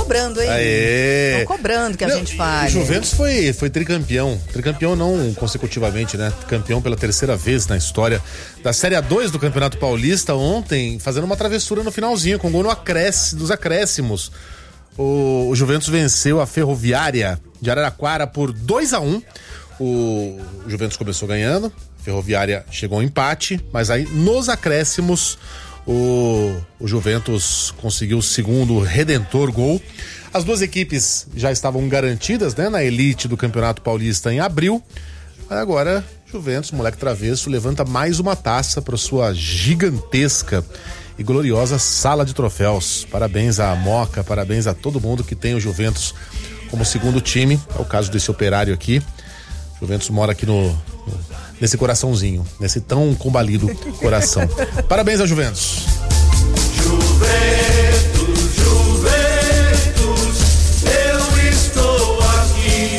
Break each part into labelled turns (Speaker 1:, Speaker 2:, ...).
Speaker 1: cobrando, hein?
Speaker 2: Aê!
Speaker 1: Estão cobrando que a gente fale.
Speaker 2: O Juventus foi tricampeão. Tricampeão não consecutivamente, né? Campeão pela terceira vez na história da Série A2 do Campeonato Paulista. Ontem, fazendo uma travessura no finalzinho, com gol dos acréscimos. O Juventus venceu a Ferroviária de Araraquara por 2-1. O Juventus começou ganhando, a Ferroviária chegou ao empate, mas aí nos acréscimos o Juventus conseguiu o segundo redentor gol. As duas equipes já estavam garantidas, né, na elite do Campeonato Paulista em abril. Agora, Juventus, moleque travesso, levanta mais uma taça para sua gigantesca e gloriosa sala de troféus. Parabéns à Moca, parabéns a todo mundo que tem o Juventus como segundo time. É o caso desse operário aqui. O Juventus mora aqui nesse coraçãozinho, nesse tão combalido coração. Parabéns a Juventus.
Speaker 3: Juventus, eu estou aqui.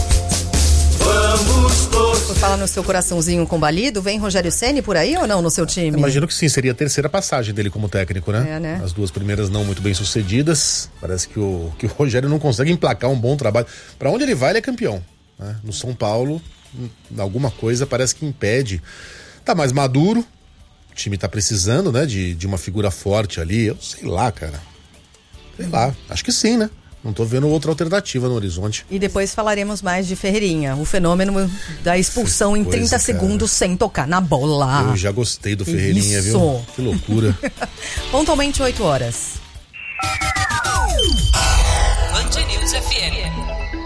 Speaker 3: Vamos todos.
Speaker 1: Por falar no seu coraçãozinho combalido, vem Rogério Ceni por aí ou não no seu time?
Speaker 2: Imagino que sim, seria a terceira passagem dele como técnico, né?
Speaker 1: É, né?
Speaker 2: As duas primeiras não muito bem sucedidas. Parece que o Rogério não consegue emplacar um bom trabalho. Pra onde ele vai, ele é campeão. Né? No São Paulo, alguma coisa parece que impede. Tá mais maduro, o time tá precisando, né, de uma figura forte ali. Eu sei lá, cara. Sei lá, acho que sim, né? Não tô vendo outra alternativa no horizonte.
Speaker 1: E depois falaremos mais de Ferreirinha, o fenômeno da expulsão em 30 segundos sem tocar na bola.
Speaker 2: Eu já gostei do Ferreirinha,
Speaker 1: Isso.
Speaker 2: viu? Que loucura.
Speaker 1: Pontualmente 8 horas.
Speaker 4: Band News FM.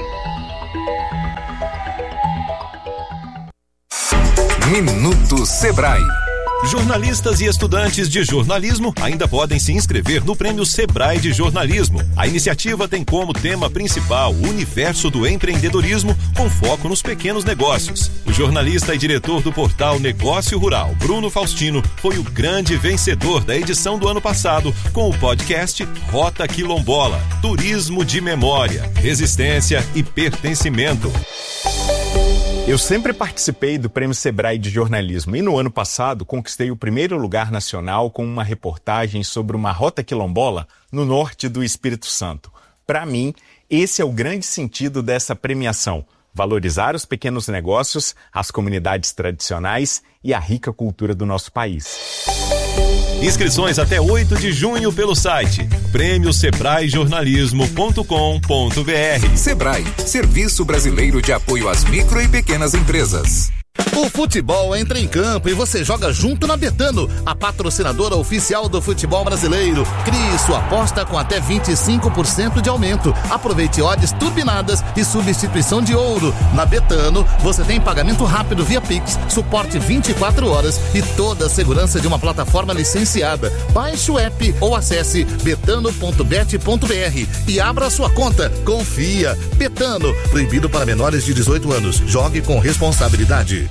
Speaker 5: Minuto Sebrae.
Speaker 6: Jornalistas e estudantes de jornalismo ainda podem se inscrever no Prêmio Sebrae de Jornalismo. A iniciativa tem como tema principal o universo do empreendedorismo com foco nos pequenos negócios. O jornalista e diretor do portal Negócio Rural, Bruno Faustino, foi o grande vencedor da edição do ano passado com o podcast Rota Quilombola, Turismo de Memória, Resistência e Pertencimento.
Speaker 7: Eu sempre participei do Prêmio Sebrae de Jornalismo e no ano passado conquistei o primeiro lugar nacional com uma reportagem sobre uma rota quilombola no norte do Espírito Santo. Para mim, esse é o grande sentido dessa premiação: valorizar os pequenos negócios, as comunidades tradicionais e a rica cultura do nosso país.
Speaker 6: Inscrições até 8 de junho pelo site prêmiosebraejornalismo.com.br.
Speaker 5: Sebrae, Serviço Brasileiro de Apoio às Micro e Pequenas Empresas.
Speaker 8: O futebol entra em campo e você joga junto na Betano, a patrocinadora oficial do futebol brasileiro. Crie sua aposta com até 25% de aumento. Aproveite odds turbinadas e substituição de ouro. Na Betano, você tem pagamento rápido via Pix, suporte 24 horas e toda a segurança de uma plataforma licenciada. Baixe o app ou acesse betano.bet.br e abra sua conta. Confia. Betano, proibido para menores de 18 anos. Jogue com responsabilidade.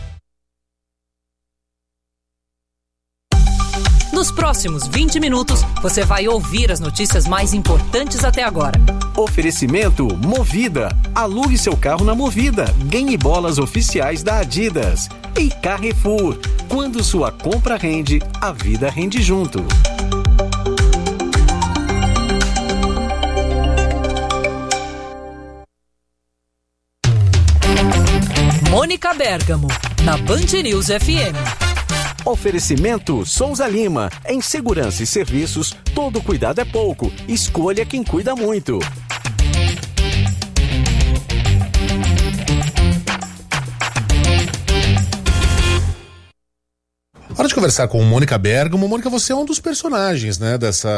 Speaker 4: Nos próximos 20 minutos, você vai ouvir as notícias mais importantes até agora.
Speaker 9: Oferecimento Movida. Alugue seu carro na Movida. Ganhe bolas oficiais da Adidas. E Carrefour. Quando sua compra rende, a vida rende junto.
Speaker 4: Mônica Bergamo, na Band News FM.
Speaker 9: Oferecimento Souza Lima. Em segurança e serviços, todo cuidado é pouco. Escolha quem cuida muito.
Speaker 2: Hora de conversar com Mônica Bergamo. Mônica, você é um dos personagens, né,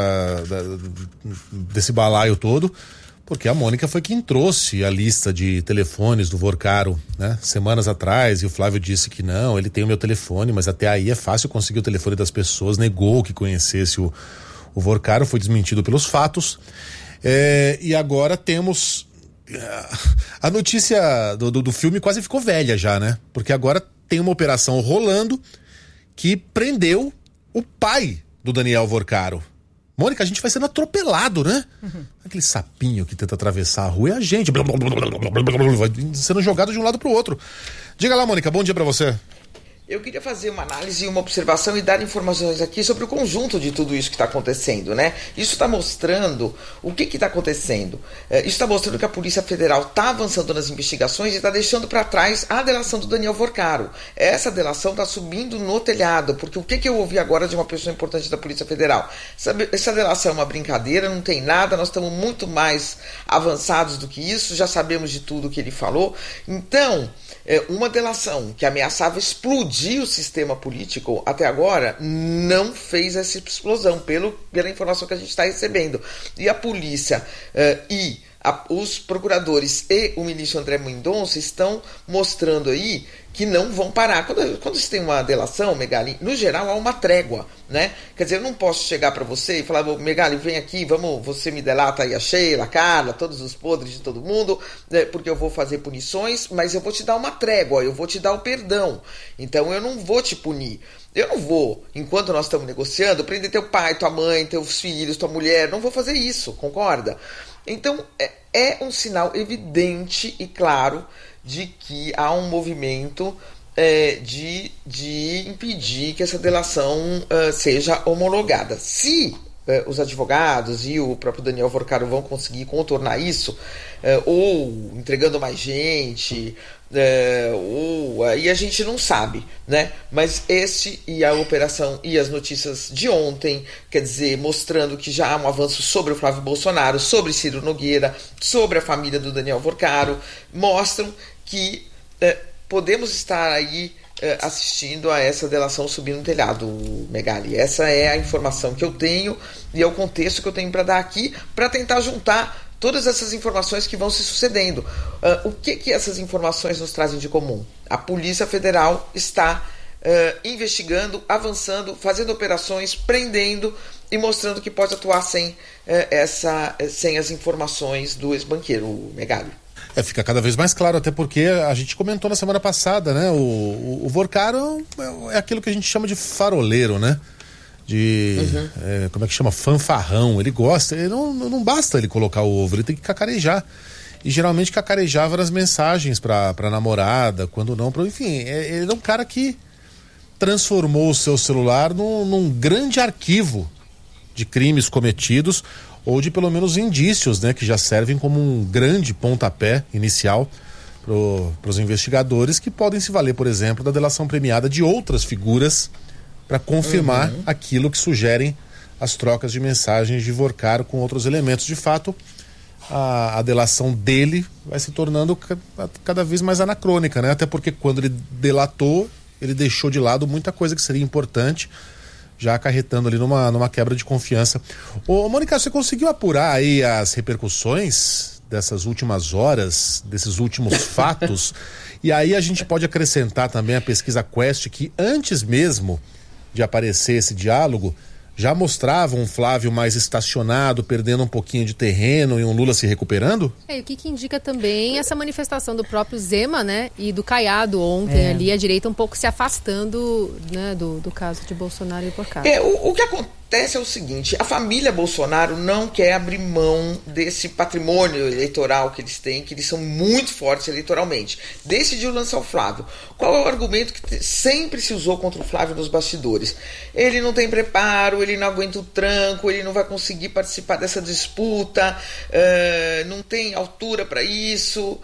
Speaker 2: desse balaio todo, porque a Mônica foi quem trouxe a lista de telefones do Vorcaro, né, semanas atrás, e o Flávio disse que não, ele tem o meu telefone, mas até aí é fácil conseguir o telefone das pessoas, negou que conhecesse o Vorcaro, foi desmentido pelos fatos, e agora temos a notícia do filme quase ficou velha já, né, porque agora tem uma operação rolando que prendeu o pai do Daniel Vorcaro. Mônica, a gente vai sendo atropelado, né? Uhum. Aquele sapinho que tenta atravessar a rua é a gente. Vai sendo jogado de um lado pro outro. Diga lá, Mônica, bom dia pra você.
Speaker 10: Eu queria fazer uma análise e uma observação e dar informações aqui sobre o conjunto de tudo isso que está acontecendo, né? Isso está mostrando o que está acontecendo. Isso está mostrando que a Polícia Federal está avançando nas investigações e está deixando para trás a delação do Daniel Vorcaro. Essa delação está subindo no telhado, porque o que eu ouvi agora de uma pessoa importante da Polícia Federal? Essa delação é uma brincadeira, não tem nada, nós estamos muito mais avançados do que isso, já sabemos de tudo que ele falou. Então, uma delação que ameaçava explodir o sistema político até agora não fez essa explosão, pela informação que a gente está recebendo. E a polícia os procuradores e o ministro André Mendonça estão mostrando aí que não vão parar. Quando você tem uma delação, Megali, no geral há uma trégua, né? Quer dizer, eu não posso chegar para você e falar, Megali, vem aqui, você me delata aí a Sheila, a Carla, todos os podres de todo mundo, né, porque eu vou fazer punições, mas eu vou te dar uma trégua, eu vou te dar o perdão. Então eu não vou te punir. Eu não vou, enquanto nós estamos negociando, prender teu pai, tua mãe, teus filhos, tua mulher, não vou fazer isso, concorda? Então é um sinal evidente e claro de que há um movimento de impedir que essa delação seja homologada. Se os advogados e o próprio Daniel Vorcaro vão conseguir contornar isso, ou entregando mais gente, aí a gente não sabe, né? Mas e a operação e as notícias de ontem, quer dizer, mostrando que já há um avanço sobre o Flávio Bolsonaro, sobre Ciro Nogueira, sobre a família do Daniel Vorcaro, mostram que podemos estar aí assistindo a essa delação subir no telhado, Megali. Essa é a informação que eu tenho e é o contexto que eu tenho para dar aqui, para tentar juntar todas essas informações que vão se sucedendo. O que essas informações nos trazem de comum? A Polícia Federal está investigando, avançando, fazendo operações, prendendo e mostrando que pode atuar sem as informações do ex-banqueiro, Megali.
Speaker 2: Fica cada vez mais claro, até porque a gente comentou na semana passada, né? O Vorcaro é aquilo que a gente chama de faroleiro, né? Como é que chama? Fanfarrão. Ele gosta, não basta ele colocar o ovo, ele tem que cacarejar. E geralmente cacarejava nas mensagens pra namorada, quando não, enfim, ele é um cara que transformou o seu celular num grande arquivo de crimes cometidos, ou de pelo menos indícios, né, que já servem como um grande pontapé inicial para os investigadores, que podem se valer, por exemplo, da delação premiada de outras figuras para confirmar aquilo que sugerem as trocas de mensagens de Vorcaro com outros elementos. De fato, a delação dele vai se tornando cada vez mais anacrônica, né? Até porque quando ele delatou, ele deixou de lado muita coisa que seria importante, já acarretando ali numa quebra de confiança. Ô, Mônica, você conseguiu apurar aí as repercussões dessas últimas horas, desses últimos fatos? E aí a gente pode acrescentar também a pesquisa Quest, que antes mesmo de aparecer esse diálogo, já mostrava um Flávio mais estacionado, perdendo um pouquinho de terreno, e um Lula se recuperando?
Speaker 11: O que indica também essa manifestação do próprio Zema, né, e do Caiado ontem ali, a direita um pouco se afastando, né, do caso de Bolsonaro e Vorcaro.
Speaker 10: O que acontece é o seguinte, a família Bolsonaro não quer abrir mão desse patrimônio eleitoral que eles têm, que eles são muito fortes eleitoralmente. Decidiu lançar o Flávio. Qual é o argumento que sempre se usou contra o Flávio nos bastidores? Ele não tem preparo, ele não aguenta o tranco, ele não vai conseguir participar dessa disputa, não tem altura para isso,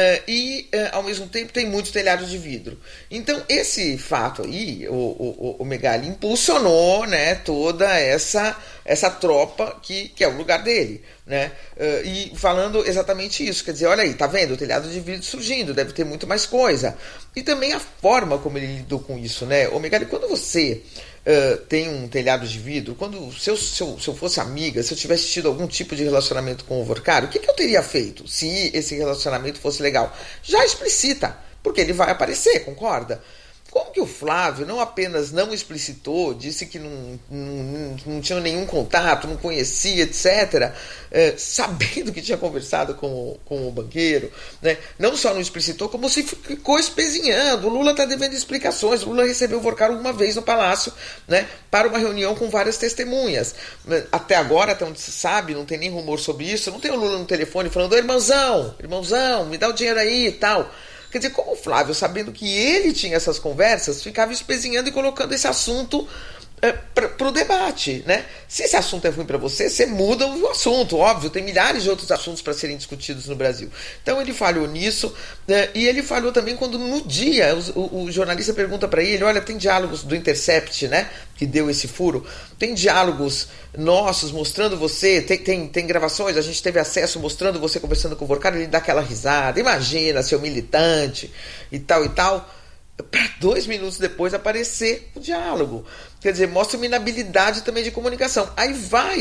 Speaker 10: e ao mesmo tempo tem muitos telhados de vidro. Então esse fato aí, o Megali impulsionou, né, toda essa tropa que é o lugar dele, né? E falando exatamente isso, quer dizer, olha aí, tá vendo o telhado de vidro surgindo, deve ter muito mais coisa. E também a forma como ele lidou com isso, né? Ô Megali, quando você tem um telhado de vidro, se eu fosse amiga, se eu tivesse tido algum tipo de relacionamento com o Vorcaro, o que eu teria feito se esse relacionamento fosse legal? Já explicita, porque ele vai aparecer, concorda? Como que o Flávio não apenas não explicitou, disse que não tinha nenhum contato, não conhecia, etc., sabendo que tinha conversado com o banqueiro, né? Não só não explicitou, como se ficou espezinhando. O Lula está devendo explicações. O Lula recebeu o Vorcaro uma vez no Palácio, né, para uma reunião com várias testemunhas. Até agora, até onde se sabe, não tem nem rumor sobre isso, não tem o Lula no telefone falando, irmãozão, me dá o dinheiro aí e tal. Quer dizer, como o Flávio, sabendo que ele tinha essas conversas, ficava espezinhando e colocando esse assunto para o debate, né? Se esse assunto é ruim para você, você muda o assunto, óbvio, tem milhares de outros assuntos para serem discutidos no Brasil. Então ele falhou nisso, e ele falhou também quando no dia o jornalista pergunta para ele, olha, tem diálogos do Intercept, né, que deu esse furo, tem diálogos nossos mostrando você, tem gravações, a gente teve acesso mostrando você conversando com o Vorcaro, ele dá aquela risada, imagina, seu militante e tal, para 2 minutos depois aparecer o diálogo. Quer dizer, mostra uma inabilidade também de comunicação. Aí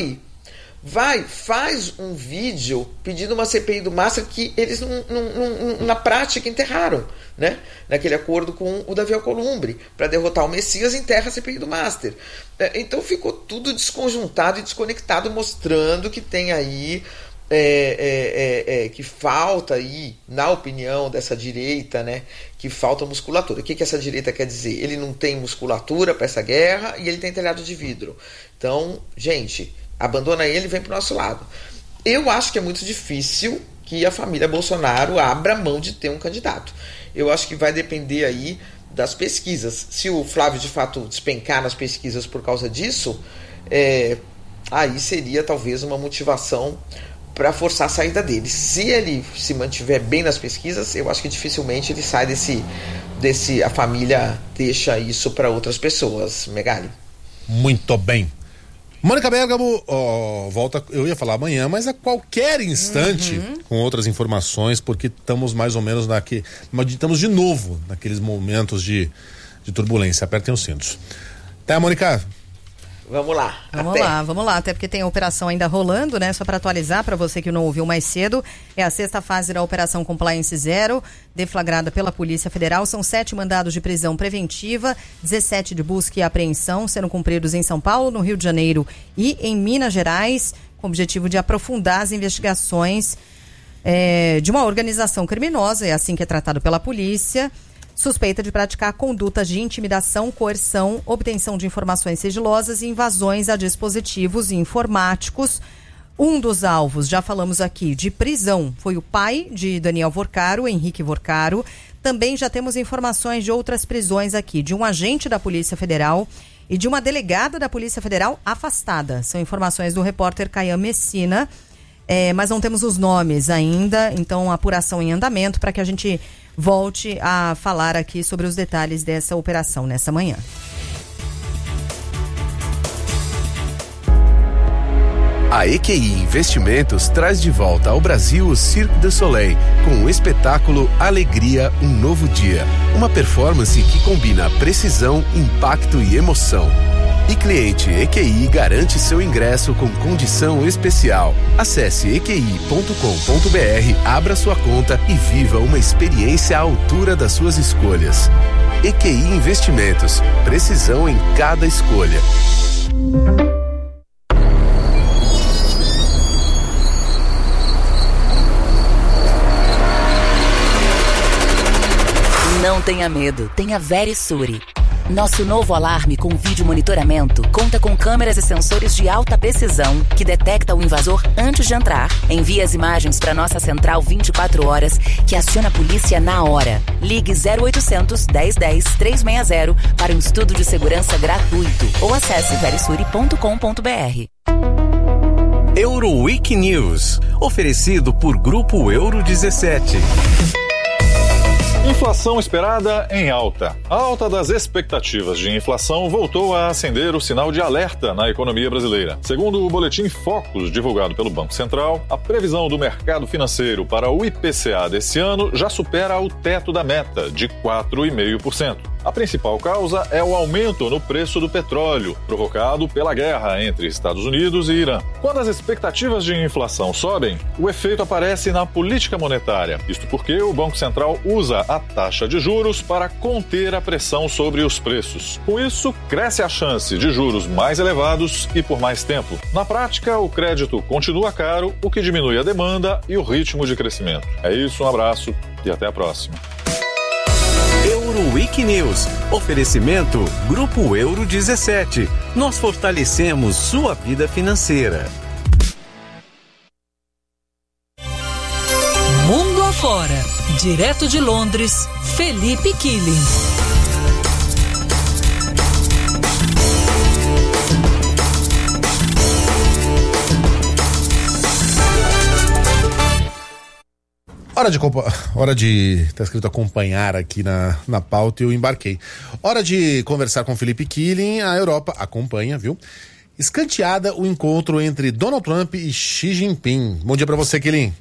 Speaker 10: faz um vídeo pedindo uma CPI do Master que eles na prática enterraram, né? Naquele acordo com o Davi Alcolumbre, para derrotar o Messias, enterra a CPI do Master. Então ficou tudo desconjuntado e desconectado, mostrando que tem aí que falta aí, na opinião dessa direita, né, que falta musculatura. O que essa direita quer dizer? Ele não tem musculatura para essa guerra e ele tem telhado de vidro. Então, gente, abandona ele e vem para o nosso lado. Eu acho que é muito difícil que a família Bolsonaro abra mão de ter um candidato. Eu acho que vai depender aí das pesquisas. Se o Flávio de fato despencar nas pesquisas por causa disso, aí seria talvez uma motivação para forçar a saída dele. Se ele se mantiver bem nas pesquisas, eu acho que dificilmente ele sai a família deixa isso para outras pessoas. Megali.
Speaker 2: Muito bem. Mônica Bergamo volta, eu ia falar amanhã, mas a qualquer instante, com outras informações, porque estamos mais ou menos estamos de novo naqueles momentos de turbulência. Apertem os cintos. Tá, Mônica?
Speaker 10: Vamos lá.
Speaker 1: Vamos lá, até porque tem a operação ainda rolando, né? Só para atualizar para você que não ouviu mais cedo, é a 6ª fase da Operação Compliance Zero, deflagrada pela Polícia Federal. São 7 mandados de prisão preventiva, 17 de busca e apreensão, sendo cumpridos em São Paulo, no Rio de Janeiro e em Minas Gerais, com o objetivo de aprofundar as investigações de uma organização criminosa, é assim que é tratado pela polícia, suspeita de praticar condutas de intimidação, coerção, obtenção de informações sigilosas e invasões a dispositivos informáticos. Um dos alvos, já falamos aqui, de prisão, foi o pai de Daniel Vorcaro, Henrique Vorcaro. Também já temos informações de outras prisões aqui, de um agente da Polícia Federal e de uma delegada da Polícia Federal afastada. São informações do repórter Caian Messina, mas não temos os nomes ainda, então apuração em andamento para que a gente volte a falar aqui sobre os detalhes dessa operação nessa manhã.
Speaker 12: A EQI Investimentos traz de volta ao Brasil o Cirque du Soleil, com o espetáculo Alegria, um Novo Dia. Uma performance que combina precisão, impacto e emoção. E cliente EQI garante seu ingresso com condição especial. Acesse equi.com.br, abra sua conta e viva uma experiência à altura das suas escolhas. EQI Investimentos, precisão em cada escolha.
Speaker 13: Não tenha medo, tenha Verisure. Nosso novo alarme com vídeo monitoramento conta com câmeras e sensores de alta precisão que detecta o invasor antes de entrar. Envia as imagens para nossa central 24 horas que aciona a polícia na hora. Ligue 0800 1010 360 para um estudo de segurança gratuito ou acesse verisure.com.br.
Speaker 9: Euroweek News, oferecido por Grupo Euro 17.
Speaker 14: Inflação esperada em alta. A alta das expectativas de inflação voltou a acender o sinal de alerta na economia brasileira. Segundo o boletim Focus, divulgado pelo Banco Central, a previsão do mercado financeiro para o IPCA desse ano já supera o teto da meta, de 4,5%. A principal causa é o aumento no preço do petróleo, provocado pela guerra entre Estados Unidos e Irã. Quando as expectativas de inflação sobem, o efeito aparece na política monetária. Isto porque o Banco Central usa a taxa de juros para conter a pressão sobre os preços. Com isso, cresce a chance de juros mais elevados e por mais tempo. Na prática, o crédito continua caro, o que diminui a demanda e o ritmo de crescimento. É isso, um abraço e até a próxima.
Speaker 9: Euroweek News. Oferecimento Grupo Euro 17. Nós fortalecemos sua vida financeira.
Speaker 4: Mundo afora. Direto de Londres, Felipe Killing.
Speaker 2: Hora de tá escrito acompanhar aqui na pauta e eu embarquei. Hora de conversar com Felipe Killing. A Europa acompanha, viu? Escanteada o encontro entre Donald Trump e Xi Jinping. Bom dia pra você, Killing.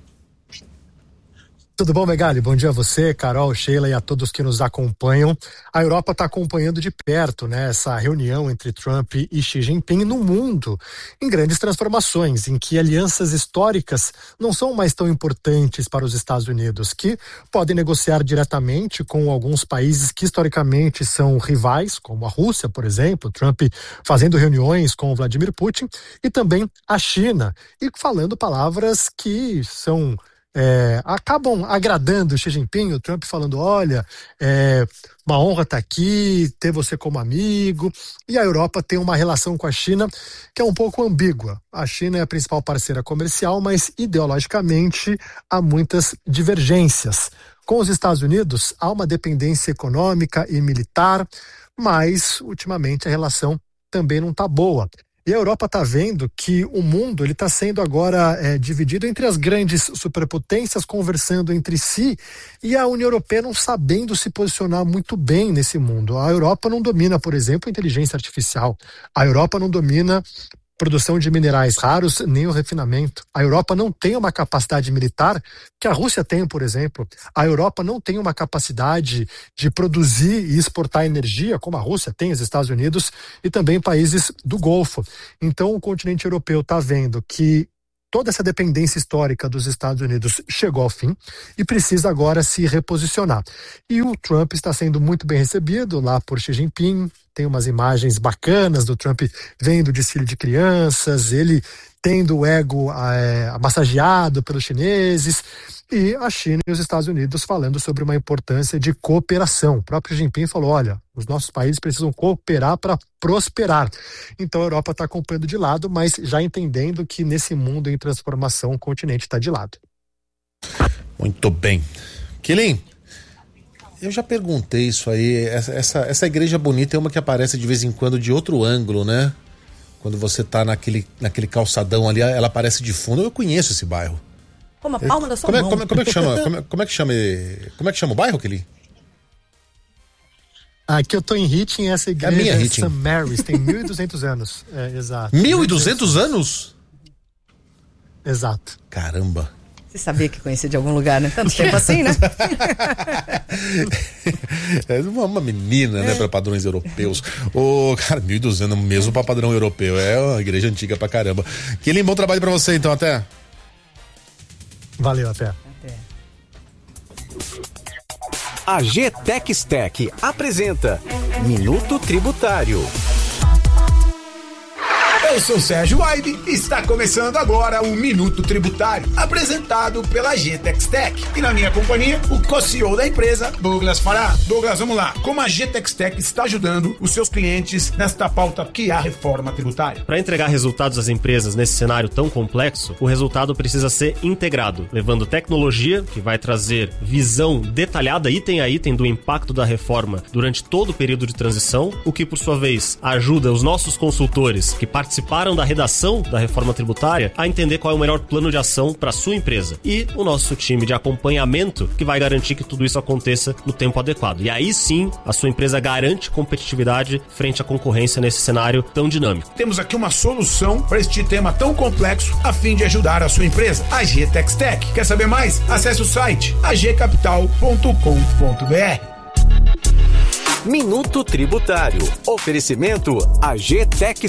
Speaker 15: Tudo bom, Megali? Bom dia a você, Carol, Sheila e a todos que nos acompanham. A Europa está acompanhando de perto, né, essa reunião entre Trump e Xi Jinping no mundo, em grandes transformações, em que alianças históricas não são mais tão importantes para os Estados Unidos, que podem negociar diretamente com alguns países que historicamente são rivais, como a Rússia, por exemplo, Trump fazendo reuniões com o Vladimir Putin, e também a China, e falando palavras que são... acabam agradando o Xi Jinping, o Trump falando, olha, uma honra estar aqui, ter você como amigo, e a Europa tem uma relação com a China que é um pouco ambígua. A China é a principal parceira comercial, mas ideologicamente há muitas divergências. Com os Estados Unidos há uma dependência econômica e militar, mas ultimamente a relação também não está boa. E a Europa está vendo que o mundo está sendo agora dividido entre as grandes superpotências conversando entre si e a União Europeia não sabendo se posicionar muito bem nesse mundo. A Europa não domina, por exemplo, a inteligência artificial. A Europa não domina produção de minerais raros, nem o refinamento. A Europa não tem uma capacidade militar que a Rússia tem, por exemplo. A Europa não tem uma capacidade de produzir e exportar energia, como a Rússia tem, os Estados Unidos e também países do Golfo. Então, o continente europeu está vendo que toda essa dependência histórica dos Estados Unidos chegou ao fim e precisa agora se reposicionar. E o Trump está sendo muito bem recebido lá por Xi Jinping. Tem umas imagens bacanas do Trump vendo o desfile de crianças, ele tendo o ego massageado pelos chineses, e a China e os Estados Unidos falando sobre uma importância de cooperação. O próprio Xi Jinping falou, olha, os nossos países precisam cooperar para prosperar. Então a Europa está acompanhando de lado, mas já entendendo que nesse mundo em transformação o continente está de lado.
Speaker 2: Muito bem. Killing, eu já perguntei isso aí, essa igreja bonita é uma que aparece de vez em quando de outro ângulo, né? Quando você tá naquele calçadão ali, ela aparece de fundo. Eu conheço esse bairro.
Speaker 1: Como a palma da sua mão.
Speaker 2: Como é que chama? Como é que chama o bairro, Killing?
Speaker 15: Aqui eu tô em Hitchin, essa igreja é St. Mary's, tem 1.200 anos. Exato.
Speaker 2: 1.200 anos?
Speaker 15: Exato.
Speaker 2: Caramba.
Speaker 1: Você sabia que conhecia de algum lugar, né? Tanto tempo assim, né?
Speaker 2: É uma menina, né, para padrões europeus. Cara, 1.200 mesmo para padrão europeu. É uma igreja antiga pra caramba. Killing, bom trabalho pra você, então, até.
Speaker 15: Valeu, até.
Speaker 9: A GTEC apresenta Minuto Tributário.
Speaker 16: Eu sou Sérgio Waide e está começando agora o Minuto Tributário, apresentado pela GTEC. E na minha companhia, o co-CEO da empresa, Douglas Fará. Douglas, vamos lá. Como a GTEC está ajudando os seus clientes nesta pauta que é a reforma tributária?
Speaker 17: Para entregar resultados às empresas nesse cenário tão complexo, o resultado precisa ser integrado, levando tecnologia, que vai trazer visão detalhada, item a item, do impacto da reforma durante todo o período de transição, o que, por sua vez, ajuda os nossos consultores que participaram da redação da reforma tributária a entender qual é o melhor plano de ação para a sua empresa. E o nosso time de acompanhamento que vai garantir que tudo isso aconteça no tempo adequado. E aí sim, a sua empresa garante competitividade frente à concorrência nesse cenário tão dinâmico.
Speaker 16: Temos aqui uma solução para este tema tão complexo a fim de ajudar a sua empresa. A GTEC. Quer saber mais? Acesse o site agcapital.com.br.
Speaker 9: Minuto Tributário. Oferecimento AG-Tech.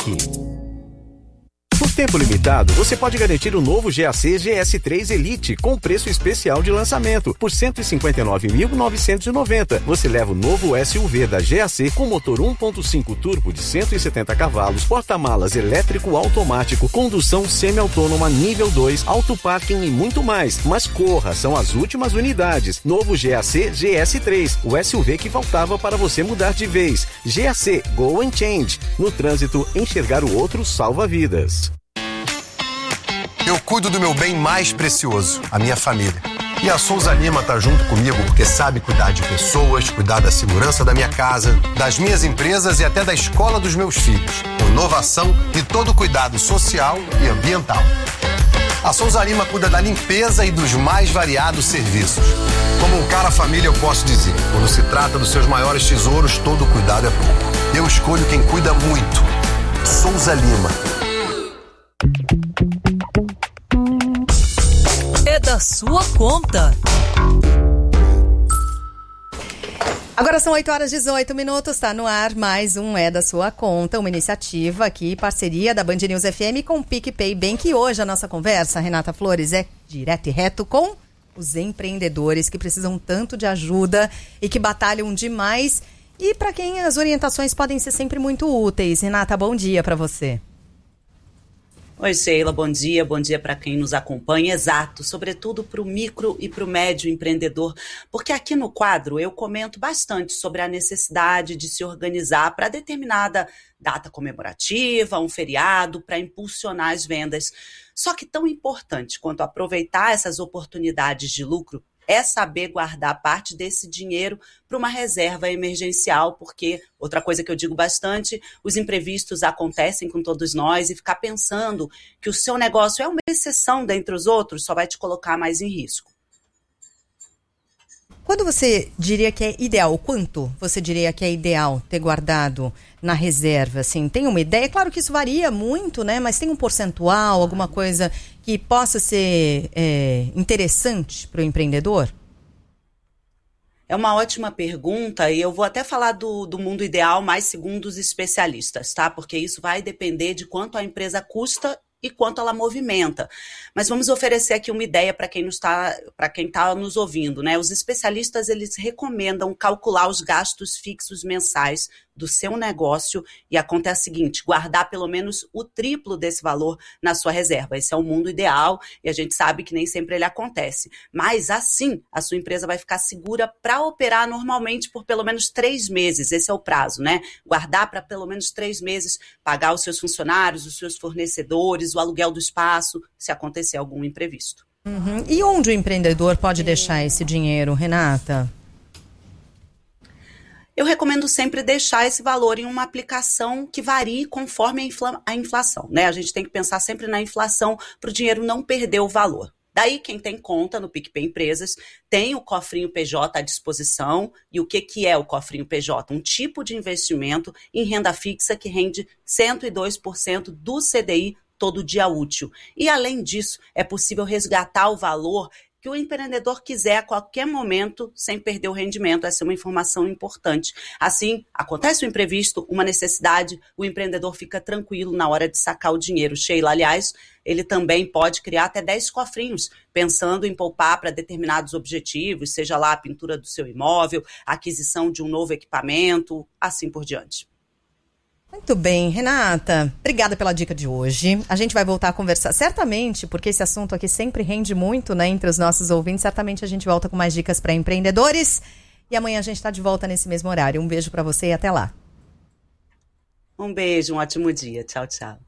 Speaker 9: Por tempo limitado, você pode garantir o novo GAC GS3 Elite com preço especial de lançamento por R$ 159.990. Você leva o novo SUV da GAC com motor 1.5 turbo de 170 cavalos, porta-malas elétrico automático, condução semi-autônoma nível 2, auto-parking e muito mais. Mas corra, são as últimas unidades. Novo GAC GS3, o SUV que faltava para você mudar de vez. GAC Go and Change. No trânsito, enxergar o outro salva vidas.
Speaker 18: Eu cuido do meu bem mais precioso, a minha família. E a Souza Lima tá junto comigo porque sabe cuidar de pessoas, cuidar da segurança da minha casa, das minhas empresas e até da escola dos meus filhos. Com inovação e todo cuidado social e ambiental. A Souza Lima cuida da limpeza e dos mais variados serviços. Como um cara família, eu posso dizer, quando se trata dos seus maiores tesouros, todo cuidado é pouco. Eu escolho quem cuida muito. Souza Lima.
Speaker 4: É da sua conta.
Speaker 1: Agora são 8h18, está no ar mais um É da Sua Conta, uma iniciativa aqui, parceria da Band News FM com o PicPay Bank. E hoje a nossa conversa, Renata Flores, é direto e reto com os empreendedores que precisam tanto de ajuda e que batalham demais e para quem as orientações podem ser sempre muito úteis. Renata, bom dia para você.
Speaker 19: Oi, Sheila, bom dia para quem nos acompanha, exato, sobretudo para o micro e para o médio empreendedor, porque aqui no quadro eu comento bastante sobre a necessidade de se organizar para determinada data comemorativa, um feriado, para impulsionar as vendas. Só que tão importante quanto aproveitar essas oportunidades de lucro é saber guardar parte desse dinheiro para uma reserva emergencial, porque, outra coisa que eu digo bastante, os imprevistos acontecem com todos nós e ficar pensando que o seu negócio é uma exceção dentre os outros só vai te colocar mais em risco.
Speaker 1: Quando você diria que é ideal, quanto você diria que é ideal ter guardado na reserva? Assim, tem uma ideia? Claro que isso varia muito, né? Mas tem um percentual, alguma coisa que possa ser interessante para o empreendedor?
Speaker 19: É uma ótima pergunta e eu vou até falar do mundo ideal, mas segundo os especialistas, tá? Porque isso vai depender de quanto a empresa custa e quanto ela movimenta. Mas vamos oferecer aqui uma ideia para quem está nos ouvindo, né? Os especialistas, eles recomendam calcular os gastos fixos mensais do seu negócio e a conta é a seguinte, guardar pelo menos o triplo desse valor na sua reserva. Esse é o mundo ideal e a gente sabe que nem sempre ele acontece. Mas assim, a sua empresa vai ficar segura para operar normalmente por pelo menos 3 meses. Esse é o prazo, né? Guardar para pelo menos 3 meses, pagar os seus funcionários, os seus fornecedores, o aluguel do espaço, se acontecer algum imprevisto.
Speaker 1: Uhum. E onde o empreendedor pode deixar esse dinheiro, Renata?
Speaker 19: Eu recomendo sempre deixar esse valor em uma aplicação que varie conforme a inflação, né? A gente tem que pensar sempre na inflação para o dinheiro não perder o valor. Daí, quem tem conta no PicPay Empresas tem o cofrinho PJ à disposição. E o que é o cofrinho PJ? Um tipo de investimento em renda fixa que rende 102% do CDI todo dia útil. E, além disso, é possível resgatar o valor que o empreendedor quiser a qualquer momento sem perder o rendimento. Essa é uma informação importante. Assim, acontece o imprevisto, uma necessidade, o empreendedor fica tranquilo na hora de sacar o dinheiro. Sheila, aliás, ele também pode criar até 10 cofrinhos, pensando em poupar para determinados objetivos, seja lá a pintura do seu imóvel, a aquisição de um novo equipamento, assim por diante.
Speaker 1: Muito bem, Renata, obrigada pela dica de hoje. A gente vai voltar a conversar, certamente, porque esse assunto aqui sempre rende muito, né, entre os nossos ouvintes. Certamente a gente volta com mais dicas para empreendedores. E amanhã a gente está de volta nesse mesmo horário. Um beijo para você e até lá.
Speaker 19: Um beijo, um ótimo dia. Tchau, tchau.